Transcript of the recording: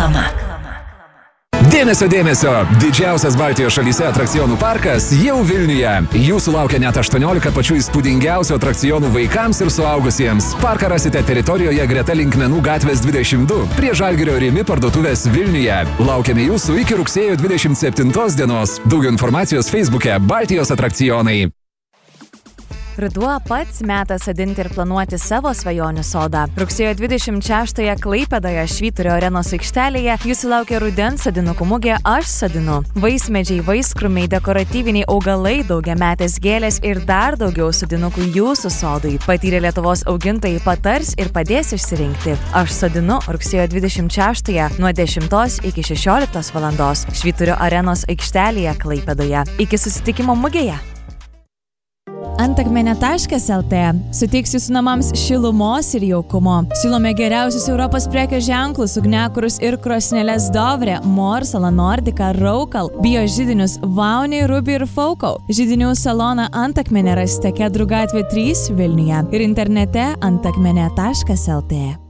Reklama. Dėmesio! Didžiausias Baltijos šalyse atrakcionų parkas jau Vilniuje. Jūsų laukia net 18 pačių įspūdingiausių atrakcionų vaikams ir suaugusiems. Parką rasite teritorijoje greta Linkmenų gatvės 22, prie Žalgirio Rimi parduotuvės Vilniuje. Laukiame jūsų iki rugsėjo 27 dienos. Daugiau informacijos Facebook'e Baltijos atrakcionai. Ruduo pats metas sodinti ir planuoti savo svajonių sodą. Rugsėjo 26-ąją Klaipėdoje Švyturio arenos aikštelėje jūsų laukia rudens sodinukų mugė Aš sodinu. Vaismedžiai, vaiskrūmiai, dekoratyviniai augalai, daugiametės gėlės ir dar daugiau sodinukų jūsų sodui. Patyrę Lietuvos augintojai patars ir padės išsirinkti. Aš sodinu rugsėjo 26-ąją nuo 10 iki 16 valandos Švyturio arenos aikštelėje Klaipėdoje. Iki susitikimo mugėje. Antakmenė.lt suteiks jūsų namams šilumos ir jaukumo. Siūlome geriausius Europos prekės ženklus, ugniakurus ir krosneles Dovre, Mor, Sala Nordica, Raukal, bio židinius Vauniai, Ruby ir Faukau. Židinių saloną Antakmenė rasite Kedrų gatvė 3 Vilniuje ir internete antakmenė.lt.